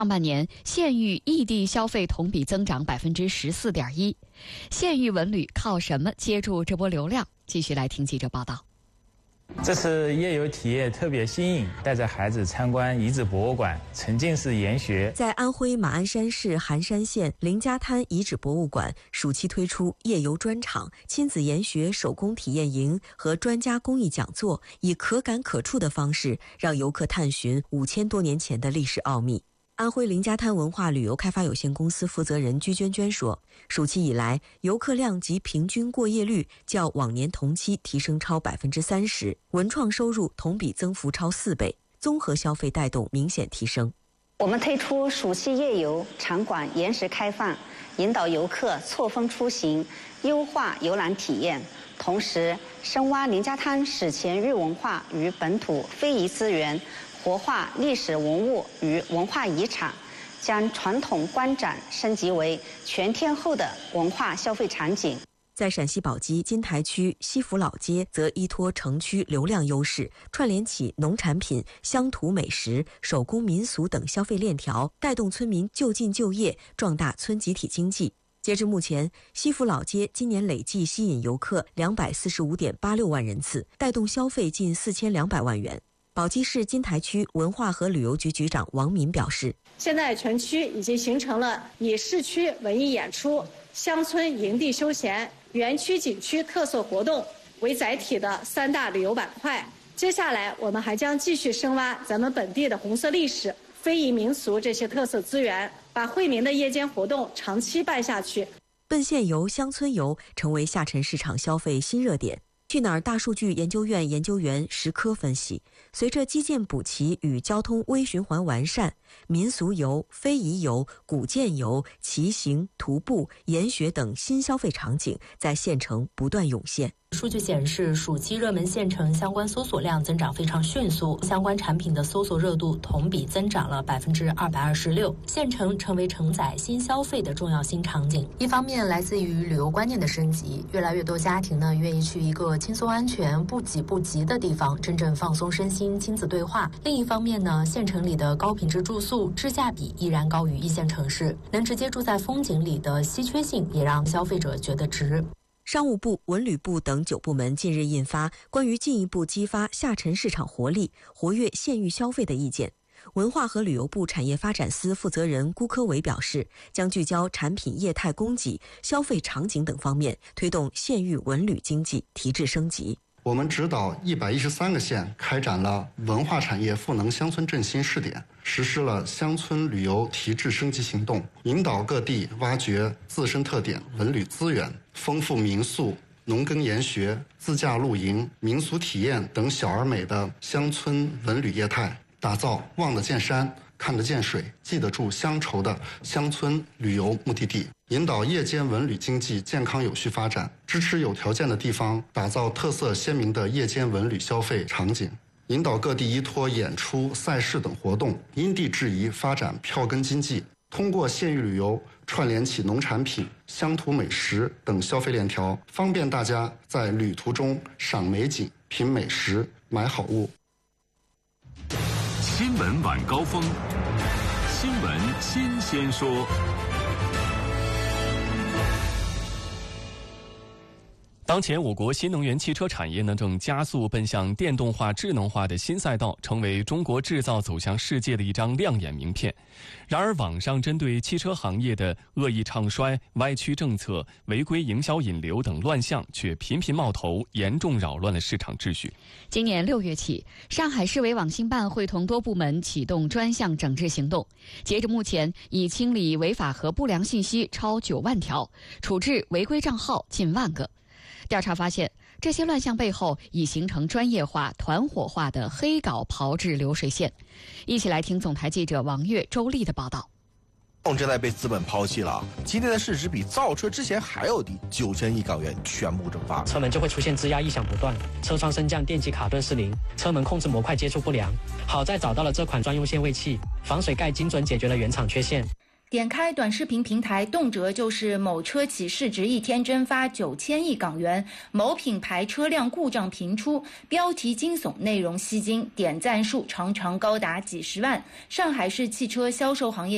上半年县域异地消费同比增长14.1%，县域文旅靠什么接住这波流量？继续来听记者报道。 这次夜游体验特别新颖，带着孩子参观遗址博物馆、沉浸式研学。 在安徽马鞍山市含山县林家滩遗址博物馆，暑期推出夜游专场、亲子研学手工体验营和专家公益讲座，以可感可触的方式，让游客探寻5000多年前的历史奥秘。安徽林家滩文化旅游开发有限公司负责人居娟娟说，暑期以来，游客量及平均过夜率较往年同期提升超30%，文创收入同比增幅超4倍，综合消费带动明显提升。 我们推出暑期夜游场馆延时开放，引导游客错峰出行，优化游览体验，同时深挖林家滩史前日文化与本土非遗资源，活化历史文物与文化遗产，将传统观展升级为全天候的文化消费场景。 在陕西宝鸡金台区西府老街，则依托城区流量优势，串联起农产品、乡土美食、手工民俗等消费链条，带动村民就近就业，壮大村集体经济。截至目前，西府老街今年累计吸引游客245.86万人次，带动消费近4200万元。宝鸡市金台区文化和旅游局局长王敏表示， 现在全区已经形成了以市区文艺演出、乡村营地休闲、园区景区特色活动为载体的3大旅游板块。接下来我们还将继续深挖咱们本地的红色历史、非遗民俗这些特色资源，把惠民的夜间活动长期办下去。 奔县游、乡村游成为下沉市场消费新热点。去哪儿大数据研究院研究员石科分析，随着基建补齐与交通微循环完善，民俗游、非遗游、古建游、骑行、徒步、研学等新消费场景在县城不断涌现。 数据显示，暑期热门县城相关搜索量增长非常迅速，相关产品的搜索热度同比增长了226%，县城成为承载新消费的重要新场景。一方面来自于旅游观念的升级，越来越多家庭呢愿意去一个轻松安全、不挤不急的地方，真正放松身心、亲子对话。另一方面呢，县城里的高品质住宿质价比依然高于一线城市，能直接住在风景里的稀缺性也让消费者觉得值。 商务部、文旅部等9部门近日印发关于进一步激发下沉市场活力、活跃县域消费的意见。文化和旅游部产业发展司负责人辜科伟表示，将聚焦产品业态供给、消费场景等方面，推动县域文旅经济提质升级。 我们指导113个县开展了文化产业赋能乡村振兴试点，实施了乡村旅游提质升级行动，引导各地挖掘自身特点文旅资源，丰富民宿、农耕研学、自驾露营、民俗体验等小而美的乡村文旅业态，打造望得见山、看得见水、记得住乡愁的乡村旅游目的地，引导夜间文旅经济健康有序发展，支持有条件的地方打造特色鲜明的夜间文旅消费场景，引导各地依托演出、赛事等活动，因地制宜发展票根经济，通过县域旅游串联起农产品、乡土美食等消费链条，方便大家在旅途中赏美景、品美食、买好物。 新闻晚高峰，新闻新鲜说。当前我国新能源汽车产业呢正加速奔向电动化、智能化的新赛道，成为中国制造走向世界的一张亮眼名片。然而，网上针对汽车行业的恶意唱衰、歪曲政策、违规营销引流等乱象却频频冒头，严重扰乱了市场秩序。 今年6月起，上海市委网信办会同多部门启动专项整治行动，截至目前，已清理违法和不良信息超9万条，处置违规账号近万个。调查发现，这些乱象背后已形成专业化、团伙化的黑稿炮制流水线。一起来听总台记者王悦、周丽的报道。 正在被资本抛弃了，今天的市值比造车之前还要低，9000亿港元全部蒸发。 车门就会出现吱呀异响不断，车窗升降电机卡顿失灵，车门控制模块接触不良。好在找到了这款专用限位器，防水盖精准解决了原厂缺陷。 点开短视频平台，动辄就是某车企市值一天蒸发9000亿港元，某品牌车辆故障频出，标题惊悚，内容吸睛，点赞数常常高达几十万。上海市汽车销售行业